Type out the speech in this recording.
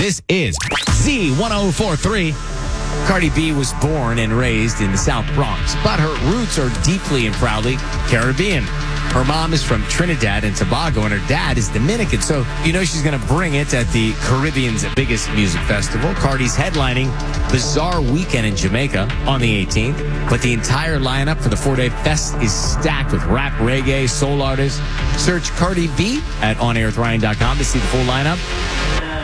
This is Z1043. Cardi B was born and raised in the South Bronx, but her roots are deeply and proudly Caribbean. Her mom is from Trinidad and Tobago, and her dad is Dominican. So, you know she's going to bring it at the Caribbean's biggest music festival. Cardi's headlining Bizarre Weekend in Jamaica on the 18th. But the entire lineup for the 4-day fest is stacked with rap, reggae, soul artists. Search Cardi B at onairwithryan.com to see the full lineup.